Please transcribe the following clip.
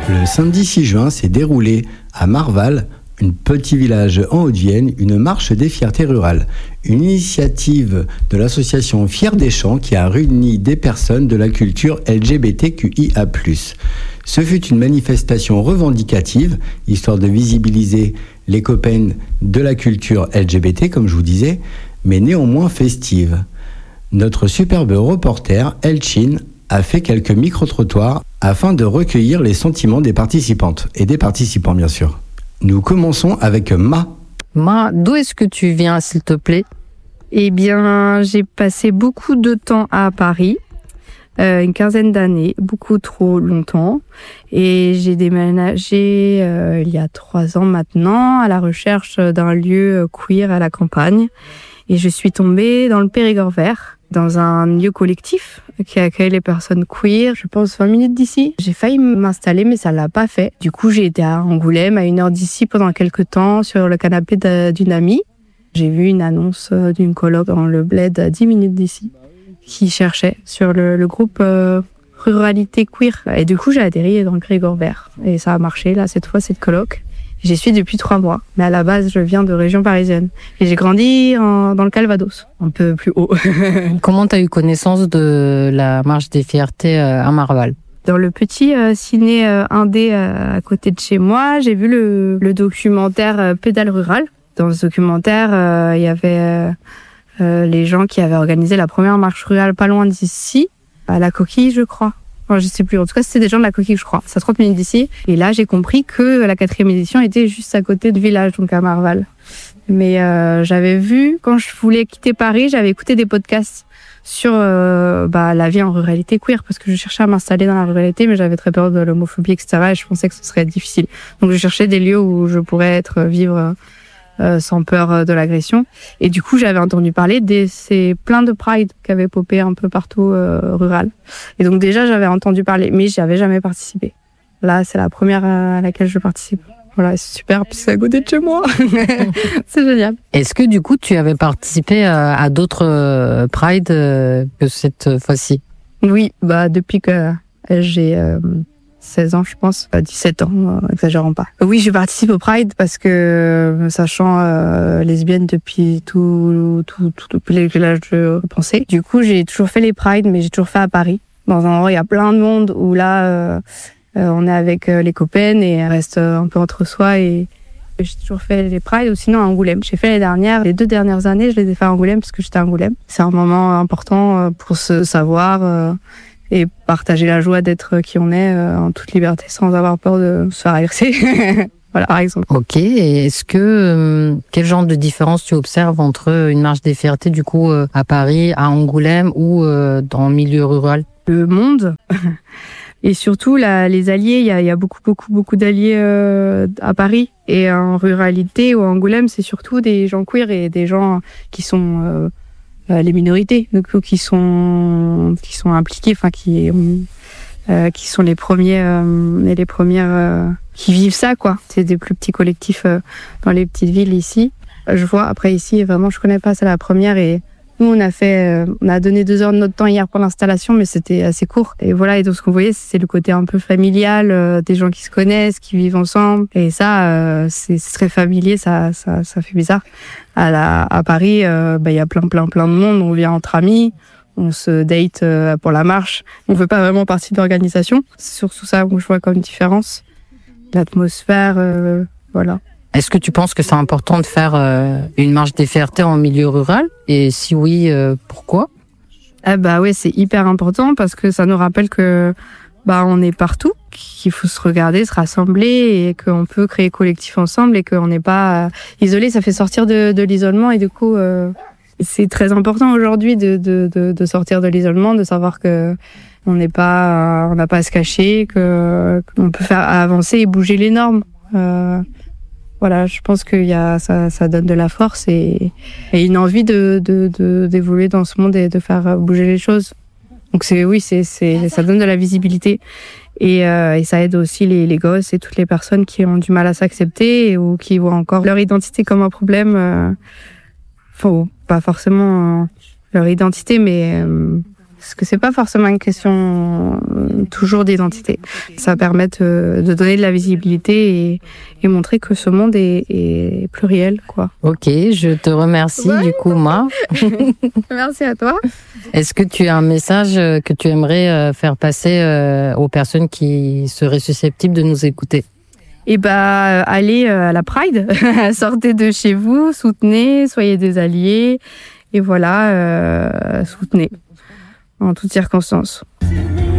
Le samedi 6 juin s'est déroulé à Marval, un petit village en Haute-Vienne, une marche des fiertés rurales. Une initiative de l'association Fiers des Champs qui a réuni des personnes de la culture LGBTQIA+. Ce fut une manifestation revendicative, histoire de visibiliser les copains de la culture LGBT, comme je vous disais, mais néanmoins festive. Notre superbe reporter, Elchin, a fait quelques micro-trottoirs afin de recueillir les sentiments des participantes et des participants, bien sûr. Nous commençons avec Ma. Ma, d'où est-ce que tu viens, s'il te plaît ? Eh bien, j'ai passé beaucoup de temps à Paris, une quinzaine d'années, beaucoup trop longtemps. Et j'ai déménagé il y a 3 ans maintenant à la recherche d'un lieu queer à la campagne. Et je suis tombée dans le Périgord vert, dans un lieu collectif qui accueille les personnes queer, je pense 20 minutes d'ici. J'ai failli m'installer, mais ça l'a pas fait. Du coup, j'ai été à Angoulême, à 1 heure d'ici, pendant quelques temps, sur le canapé d'une amie. J'ai vu une annonce d'une coloc dans le bled à 10 minutes d'ici, qui cherchait sur le groupe Ruralité Queer. Et du coup, j'ai atterri dans le Périgord vert. Et ça a marché, là, cette fois, cette coloc. J'y suis depuis 3 mois, mais à la base, je viens de région parisienne. Et j'ai grandi dans le Calvados, un peu plus haut. Comment tu as eu connaissance de la marche des fiertés à Marval ? Dans le petit ciné indé à côté de chez moi, j'ai vu le documentaire Pédale rurale. Dans ce documentaire, il y avait les gens qui avaient organisé la première marche rurale pas loin d'ici, à la Coquille, je crois. Enfin, je sais plus. En tout cas, c'était des gens de la Coquille, je crois. C'est à 30 minutes d'ici. Et là, j'ai compris que la 4e édition était juste à côté du village, donc à Marval. Mais j'avais vu, quand je voulais quitter Paris, j'avais écouté des podcasts sur la vie en ruralité queer, parce que je cherchais à m'installer dans la ruralité, mais j'avais très peur de l'homophobie, etc. Et je pensais que ce serait difficile. Donc, je cherchais des lieux où je pourrais vivre sans peur de l'agression. Et du coup, j'avais entendu parler c'est plein de pride qui avaient popé un peu partout rural. Et donc déjà, j'avais entendu parler, mais j'avais jamais participé. Là, c'est la première à laquelle je participe. Voilà, c'est super, puis c'est à côté de chez moi. C'est génial. Est-ce que du coup, tu avais participé à d'autres prides que cette fois-ci ? Oui, depuis que j'ai 16 ans, je pense, 17 ans, exagérons pas. Oui, je participe au Pride parce que, sachant lesbienne depuis depuis l'âge de penser. Du coup, j'ai toujours fait les Prides, mais j'ai toujours fait à Paris, dans un endroit où il y a plein de monde, où là, on est avec les copains et on reste un peu entre soi. Et j'ai toujours fait les Prides, ou sinon à Angoulême. J'ai fait les 2 dernières années, je les ai fait à Angoulême parce que j'étais à Angoulême. C'est un moment important pour se savoir et partager la joie d'être qui on est en toute liberté sans avoir peur de se faire agresser. Voilà, par exemple. Ok, et est-ce que quel genre de différence tu observes entre une marche des fiertés du coup à Paris, à Angoulême ou dans le milieu rural ? Le monde et surtout les alliés, il y a beaucoup d'alliés à Paris et en ruralité ou à Angoulême, c'est surtout des gens queer et des gens qui sont les minorités, donc qui sont impliquées, enfin qui sont les premiers et les premières qui vivent ça, quoi. C'est des plus petits collectifs dans les petites villes ici. Je vois après ici, vraiment, je connais pas, c'est la première et nous on a donné 2 heures de notre temps hier pour l'installation, mais c'était assez court. Et voilà, et donc ce qu'on voyait, c'est le côté un peu familial, des gens qui se connaissent, qui vivent ensemble. Et ça, c'est très familier, ça fait bizarre. À Paris, il y a plein de monde, on vient entre amis, on se date pour la marche. On fait pas vraiment partie de l'organisation. C'est surtout ça où je vois comme différence. L'atmosphère, voilà. Est-ce que tu penses que c'est important de faire une marche des fiertés en milieu rural ? Et si oui, pourquoi ? Oui, c'est hyper important parce que ça nous rappelle que on est partout, qu'il faut se regarder, se rassembler et qu'on peut créer collectif ensemble et qu'on n'est pas isolé. Ça fait sortir de l'isolement et du coup, c'est très important aujourd'hui de sortir de l'isolement, de savoir que on n'a pas à se cacher, qu'on peut faire avancer et bouger les normes. Voilà, je pense que ça donne de la force et une envie d'évoluer dans ce monde et de faire bouger les choses. Donc ça donne de la visibilité et ça aide aussi les gosses et toutes les personnes qui ont du mal à s'accepter ou qui voient encore leur identité comme un problème. Pas forcément leur identité, mais Parce que c'est pas forcément une question toujours d'identité. Ça permet de donner de la visibilité et montrer que ce monde est pluriel, quoi. Ok, je te remercie du coup, moi. Merci à toi. Est-ce que tu as un message que tu aimerais faire passer aux personnes qui seraient susceptibles de nous écouter? Et allez à la Pride, sortez de chez vous, soutenez, soyez des alliés, et voilà, soutenez en toutes circonstances.